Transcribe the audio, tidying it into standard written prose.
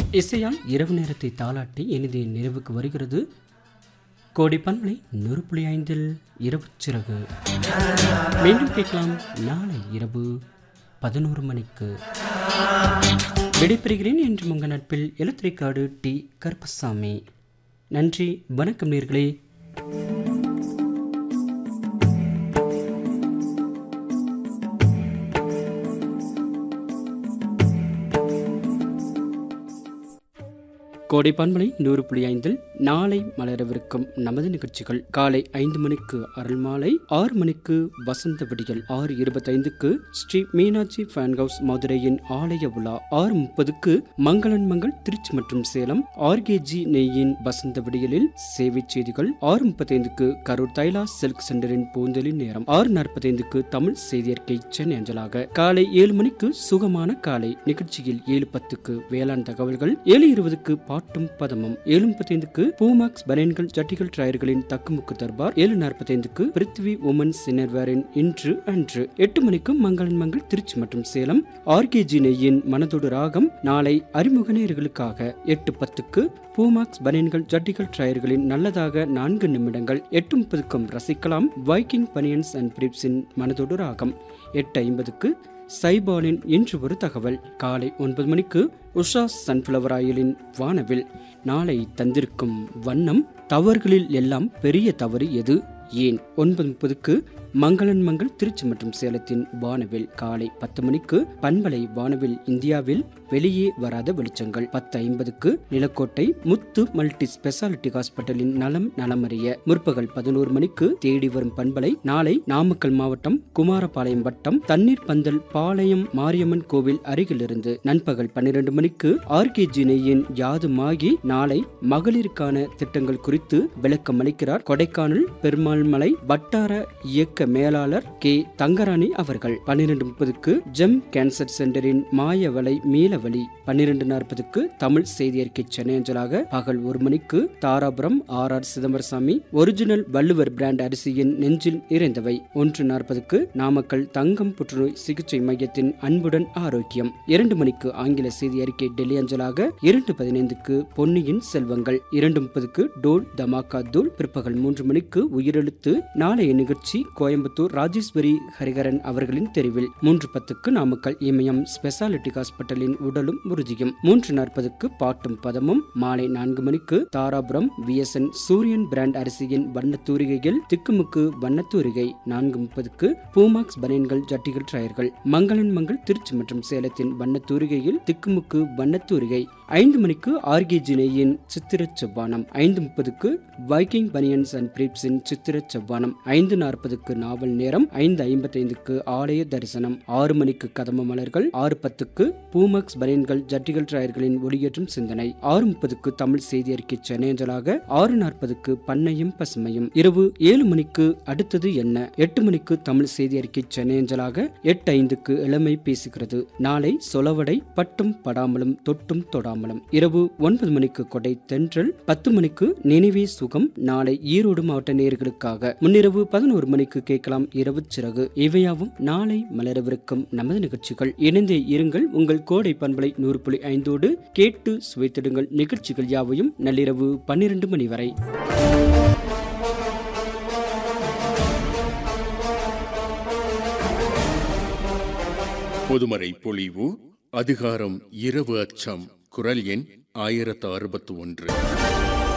இசையால் இரவு நேரத்தை தாளாட்டி இனிதே நிறைவுக்கு வருகிறது கோடி பண்பலை 100.5 இரவு சிறகு. மீண்டும் கேட்கலாம் நாளை இரவு 11 மணிக்கு. விடைபெறுகிறேன் என்று உங்கள் நட்பில் எழுத்துரைக்காடு டி கருப்பசாமி. நன்றி, வணக்கம் நேர்களே. கோடை பண்பலை 100.5 நாளை மலரவிருக்கும் நமது நிகழ்ச்சிகள்: காலை 5 மணிக்கு அருள் மாலை, 6 மணிக்கு வசந்த விடியல், 6:25க்கு ஸ்ரீ மீனாட்சி ஃபேன் ஹவுஸ் மதுரையின் ஆலய விழா, 6:30க்கு மங்களன் மங்கள் திருச்சி மற்றும் சேலம் ஆர்கேஜி நெய்யின் வசந்த விடியலில் சேவை செய்திகள், 6:35க்கு கரூர் தைலா சில்க் சென்டரின் பூந்தலின் நேரம், 6:45க்கு தமிழ் செய்தியற்கை சென்னை அஞ்சலாக. காலை 7 மணிக்கு சுகமான காலை நிகழ்ச்சியில் 7:10க்கு வேளாண் தகவல்கள், 7:20க்கு பாட்டும் பதமும், 7:35க்கு பூமாக்ஸ் பனியன்கள் ஜட்டிகள் டிராயர்களின் தக்குமுக்கு தர்பார், 7:45க்கு பிருத்வி உமன்ஸ் இன்னர்வேரின் இன்று அன்று, 8 மணிக்கு மங்களன் மங்கள் திருச்சி மற்றும் சேலம் ஆர்கேஜி நெய்யின் மனதோடு ராகம் நாளை அறிமுக நேயர்களுக்காக, 8:10க்கு பூமாக்ஸ் பனியன்கள் ஜட்டிகள் டிராயர்களின் நல்லதாக 4 நிமிடங்கள், 8:30க்கும் ரசிக்கலாம் வைக்கிங் பனியன்ஸ் அண்ட் பிரிப்ஸின் மனதோடு ராகம், 8:50க்கு சைபாலின் இன்று ஒரு தகவல். காலை 9 மணிக்கு உஷா சன்ஃபிளவர் ஆயிலின் வானவில் நாளை தந்திருக்கும் வண்ணம் தவறுகளில் எல்லாம் பெரிய தவறு எது ஏன். 9:30க்கு மங்களன் மங்கள் திருச்சி மற்றும் சேலத்தின் வானவில். காலை 10 மணிக்கு பண்பலை வானவில் இந்தியாவில் வெளியே வராத வெளிச்சங்கள். 10:50க்கு நிலக்கோட்டை முத்து மல்டி ஸ்பெஷாலிட்டி ஹாஸ்பிட்டலின் நலம் நலமறிய. முற்பகல் 11 மணிக்கு தேடி வரும் பண்பலை நாளை நாமக்கல் மாவட்டம் குமாரபாளையம் வட்டம் தண்ணீர் பந்தல் பாளையம் மாரியம்மன் கோவில் அருகிலிருந்து. நண்பகல் 12 மணிக்கு ஆர்கேஜி நெய்யின் யாதுமாகி நாளை மகளிருக்கான திட்டங்கள் குறித்து விளக்கம் அளிக்கிறார் கொடைக்கானல் பெருமாள்மலை வட்டார இயக்க மேலாளர் கே தங்கராணி அவர்கள். 12:30க்கு ஜெம் கேன்சர் சென்டரின் மாயவலை மீளவழி. 12:40க்கு தமிழ் செய்தியறிக்கை சென்னை அஞ்சலாக. பகல் 1 மணிக்கு Dharapuram R Chidambarasamy original Valluvar brand அரிசியின் நெஞ்சில் இறைந்தவை. 1:40க்கு நாமக்கல் தங்கம் புற்றுநோய் சிகிச்சை மையத்தின் அன்புடன் ஆரோக்கியம். 2 மணிக்கு ஆங்கில செய்தி அறிக்கை டெல்லி அஞ்சலாக. 2:15க்கு பொன்னியின் செல்வங்கள். 2:30க்கு டோல் தமாக்கா தூள். பிற்பகல் 3 மணிக்கு உயிரெழுத்து. நாளைய நிகழ்ச்சி கோயம்புத்தூர் ராஜேஸ்வரி ஹரிகரன் அவர்களின் தெரிவில். 3:10க்கு நாமக்கல் இமயம் ஸ்பெஷாலிட்டி ஹாஸ்பிட்டலின் உடலும் உறுதியும். 3:40க்கு பாட்டும் பதமும். மாலை 4 மணிக்கு தாராபுரம் விஎஸ்என் சூரியன் பிராண்ட் அரிசியின் வண்ணத்தூரிகையில் திக்குமுக்கு வண்ணத்தூரிகை. 4:30க்கு பூமாக்ஸ் பனியன்கள் ஜட்டிகள் டிராயர்கள் மங்களன் மங்கள் திருச்சி மற்றும் சேலத்தின் வண்ணத்தூரிகையில் திக்குமுக்கு வண்ணத்தூரிகை. 5 மணிக்கு ஆர்கேஜி நெய்யின் சித்திர செவ்வானம். 5:30க்கு வைக்கிங் பனியன்ஸ் அண்ட் பிரிப்ஸின் சித்திர செவ்வானம். 5:40க்கு நாவல் நேரம். 5:55க்கு ஆலய தரிசனம். 6 மணிக்கு கதம்ப மலர்கள். 6:10க்கு பூமக்ஸ் பனியன்கள் ஜட்டிகள் டிராயர்களின் ஒளியேற்றும் சிந்தனை. 6:30க்கு தமிழ் செய்தி அறிக்கை சென்னை அஞ்சலாக. 6:40க்கு பண்ணையும் பசுமையும். இரவு 7 மணிக்கு அடுத்தது என்ன. 8 மணிக்கு தமிழ் செய்தி அறிக்கை சென்னை அஞ்சலாக. 8:05க்கு இளமை பேசுகிறது. நாளை சொலவடை பட்டும் படாமலும் தொட்டும் தொடாமலும். இரவு 9 மணிக்கு கொடை தென்றல். 10 மணிக்கு நினைவே சுகம் நாளை ஈரோடு மாவட்ட நேயர்களுக்காக. முன்னிரவு 11 மணிக்கு கேட்கலாம் இரவு சிறகு. இவையாவும் நாளை மலரவிருக்கும் நமது நிகழ்ச்சிகள். இணைந்தே இருங்கள் உங்கள் கோடை பண்பலை 100.5 கேட்டு சுவைத்திடுங்கள். நிகழ்ச்சிகள் யாவையும் நள்ளிரவு 12 மணி வரை. பொதுமறை பொழிவு அதிகாரம் இரவு அச்சம். குரல் எண் 1061.